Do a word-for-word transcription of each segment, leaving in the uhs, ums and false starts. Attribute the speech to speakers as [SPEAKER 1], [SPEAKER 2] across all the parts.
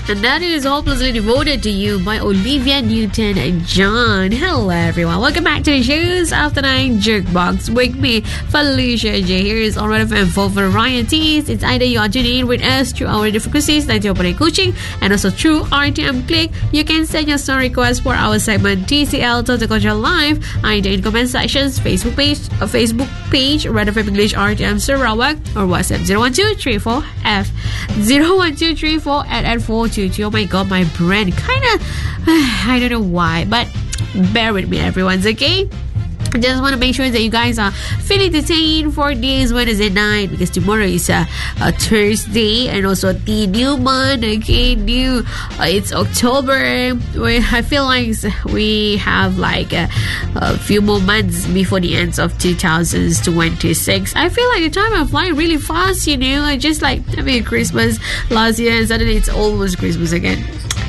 [SPEAKER 1] And that is Hopelessly Devoted to You by Olivia Newton-John. Hello everyone, welcome back to the show's After Nine Jukebox with me, Felicia J. Here is on Red F M for varieties. It's either you are tuning in with us through our radio frequencies like your Open Coaching and also through R T M Click. You can send your song request for our segment T C L Total Control Live either in comment sections, Facebook page, a Facebook page, Red F M English R T M Sarawak, or WhatsApp zero one two three four F zero one two three four at at four two two. Oh my god, my brain kind of I don't know why, but bear with me everyone's okay. I just want to make sure that you guys are feeling entertained for this Wednesday night, because tomorrow is a, a Thursday and also the new month. Okay, new uh, it's October. We, I feel like we have like a, a few more months before the end of two thousand twenty-six. I feel like the time is flying really fast, you know. I just like I mean Christmas last year and suddenly it's almost Christmas again.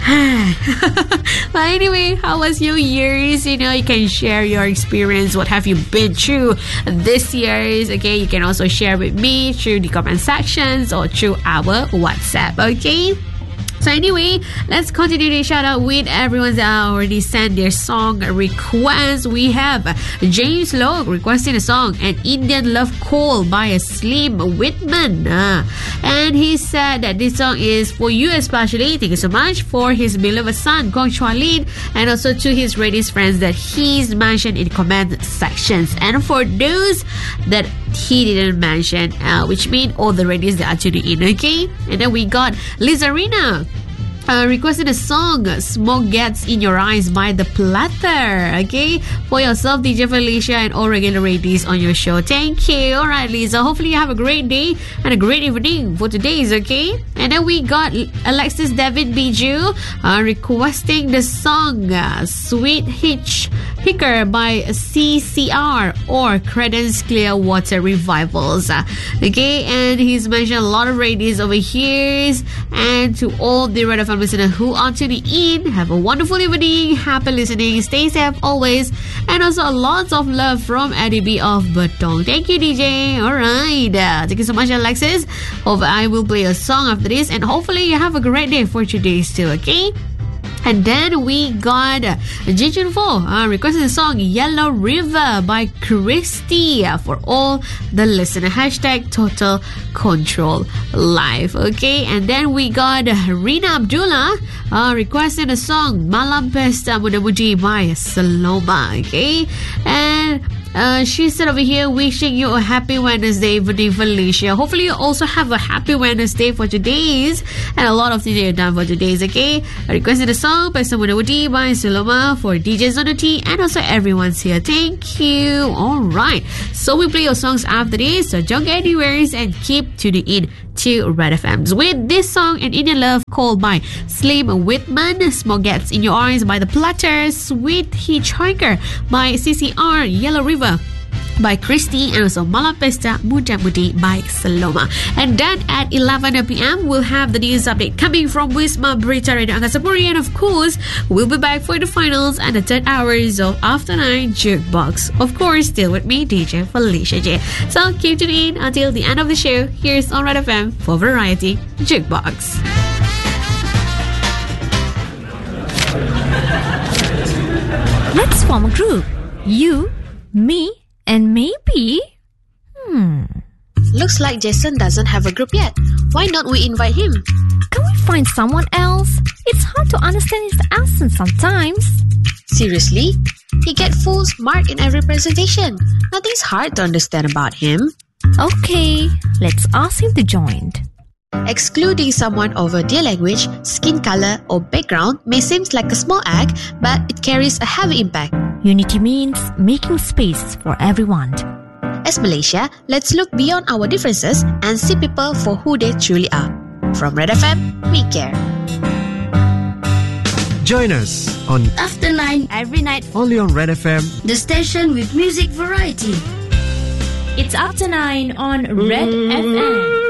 [SPEAKER 1] But anyway, how was your years? You know, you can share your experience. What have you been through this year's? Okay, you can also share with me through the comment sections or through our WhatsApp. Okay. So anyway, let's continue to shout out with everyone that already sent their song requests. We have James Lowe requesting a song, An Indian Love Call by Slim Whitman. Uh, and he said that this song is for you especially. Thank you so much for his beloved son, Gong Chua Lin, and also to his Reddy's friends that he's mentioned in comment sections. And for those that he didn't mention, uh, which means all the Reddy's that are tuning in, okay? And then we got Lizarina Uh, requested a song Smoke Gets in Your Eyes by The Platter. Okay, for yourself, D J Felicia, and all regular ladies on your show. Thank you. Alright, Lisa, hopefully you have a great day and a great evening for today's. Okay, and then we got Alexis David Biju uh, requesting the song uh, Sweet Hitch Hicker by C C R or Credence Clearwater Revivals. Uh, okay, and he's mentioned a lot of ladies over here, and to all the Red F M listeners who are tuning in, have a wonderful evening, happy listening, stay safe always, and also lots of love from Eddie B of Betong. Thank you, D J. Alright, uh, thank you so much, Alexis. Hope I will play a song after this, and hopefully you have a great day for today's too. Okay. And then we got uh, Jijun Fo uh, requesting the song Yellow River by Christy uh, for all the listener. Hashtag Total Control Live. Okay, and then we got uh, Rina Abdullah uh, requesting the song Malam Pesta Muda Mudi by Saloma. Okay, and Uh, she said over here, wishing you a happy Wednesday evening, Felicia. Hopefully you also have a happy Wednesday for today's, and a lot of things that you've done for today's. Okay, I requested a song by Muda Mudi by Saloma for D Js on the T, and also everyone's here. Thank you. Alright, so we play your songs after this, so don't get anywhere and keep tuning in to Red F M's with this song, An Indian Love Call by Slim Whitman, Smoke Gets in Your Eyes by The Platter, Sweet Hitchhiker by C C R, Yellow River by Christy, and also Malam Pesta Muda Mudi by Saloma. And then at eleven p.m. we'll have the news update coming from Wisma Berita Radio Angkasa Puri, and of course we'll be back for the finals and the third hours of After Nine Jukebox. Of course, still with me, D J Felicia J. So keep tuning in until the end of the show. Here's on Red F M for Variety Jukebox.
[SPEAKER 2] Let's form a group. You, me, and maybe... Hmm...
[SPEAKER 3] Looks like Jason doesn't have a group yet. Why not we invite him?
[SPEAKER 2] Can we find someone else? It's hard to understand his accent sometimes.
[SPEAKER 3] Seriously? He gets full mark in every presentation. Nothing's hard to understand about him.
[SPEAKER 2] Okay, let's ask him to join.
[SPEAKER 3] Excluding someone over their language, skin color, or background may seem like a small act, but it carries a heavy impact.
[SPEAKER 2] Unity means making space for everyone.
[SPEAKER 3] As Malaysia, let's look beyond our differences and see people for who they truly are. From Red F M, we care.
[SPEAKER 4] Join us on
[SPEAKER 5] After Nine every night,
[SPEAKER 4] only on Red F M,
[SPEAKER 5] the station with music variety.
[SPEAKER 2] It's After Nine on Red F M.